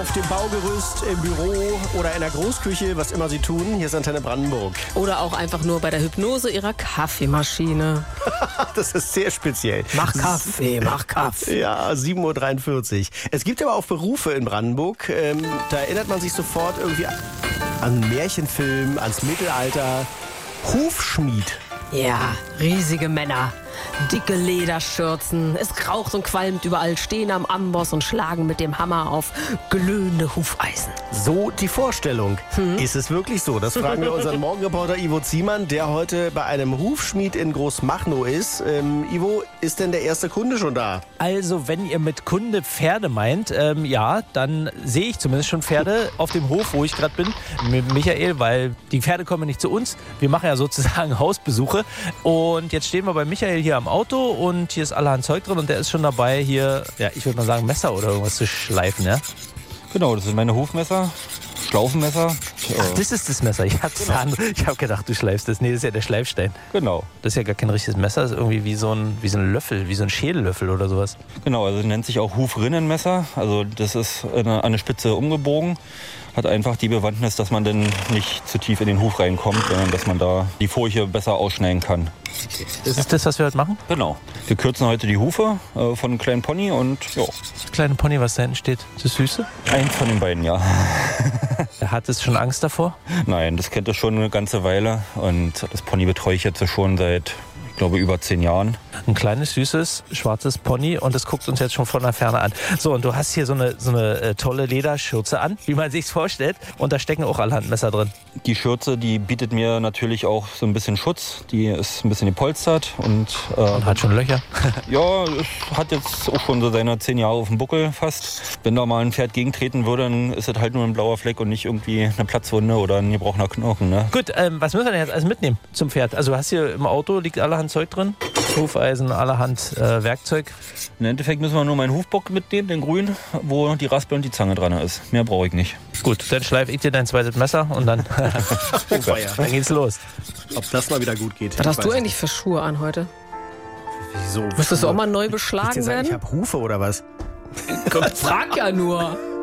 auf dem Baugerüst, im Büro oder in der Großküche, was immer Sie tun. Hier ist Antenne Brandenburg. Oder auch einfach nur bei der Hypnose Ihrer Kaffeemaschine. Das ist sehr speziell. Mach Kaffee, mach Kaffee. Ja, 7:43 Uhr. Es gibt aber auch Berufe in Brandenburg. Da erinnert man sich sofort irgendwie an einen Märchenfilm, ans Mittelalter. Hufschmied. Ja, riesige Männer, dicke Lederschürzen, es raucht und qualmt überall, stehen am Amboss und schlagen mit dem Hammer auf glühende Hufeisen. So die Vorstellung. Ist es wirklich so? Das fragen wir unseren Morgenreporter Ivo Ziemann, der heute bei einem Hufschmied in Großmachnow ist. Ivo, ist denn der erste Kunde schon da? Also, wenn ihr mit Kunde Pferde meint, ja, dann sehe ich zumindest schon Pferde auf dem Hof, wo ich gerade bin, mit Michael, weil die Pferde kommen nicht zu uns. Wir machen ja sozusagen Hausbesuche. Und jetzt stehen wir bei Michael hier am Auto und hier ist allerhand Zeug drin und der ist schon dabei, hier, ja, ich würde mal sagen, Messer oder irgendwas zu schleifen, ja? Genau, das sind meine Hufmesser, Schlaufenmesser. Ach, das ist das Messer. Ich habe gedacht, du schleifst das. Nee, das ist ja der Schleifstein. Genau. Das ist ja gar kein richtiges Messer, das ist irgendwie wie so ein Löffel, wie so ein Schädellöffel oder sowas. Genau, also das nennt sich auch Hufrinnenmesser. Also das ist an eine Spitze umgebogen. Hat einfach die Bewandtnis, dass man dann nicht zu tief in den Huf reinkommt, sondern dass man da die Furche besser ausschneiden kann. Das ist das, was wir heute machen? Genau. Wir kürzen heute die Hufe von einem kleinen Pony und ja. Das kleine Pony, was da hinten steht, ist das Süße? Eins von den beiden, ja. Hat es schon Angst davor? Nein, das kennt es schon eine ganze Weile und das Pony betreue ich jetzt schon seit, ich glaube, über 10 Jahren. Ein kleines, süßes, schwarzes Pony und es guckt uns jetzt schon von der Ferne an. So, und du hast hier so eine tolle Lederschürze an, wie man sich's vorstellt. Und da stecken auch allerhand Messer drin. Die Schürze, die bietet mir natürlich auch so ein bisschen Schutz. Die ist ein bisschen gepolstert und hat schon Löcher. Ja, es hat jetzt auch schon so seine 10 Jahre auf dem Buckel fast. Wenn da mal ein Pferd gegentreten würde, dann ist es halt nur ein blauer Fleck und nicht irgendwie eine Platzwunde oder ein gebrochener Knochen. Ne? Gut, was müssen wir denn jetzt alles mitnehmen zum Pferd? Also du hast hier im Auto, liegt allerhand Zeug drin. Hufeisen, allerhand Werkzeug. Im Endeffekt müssen wir nur meinen Hufbock mitnehmen, den grünen, wo die Raspel und die Zange dran ist. Mehr brauche ich nicht. Gut, dann schleife ich dir dein zweites Messer und dann, dann geht's los. Ob das mal wieder gut geht. Was hast du eigentlich für Schuhe an heute? Wieso? Müsstest du auch mal neu Ich beschlagen habe werden? Hufe oder was? Frag ja nur.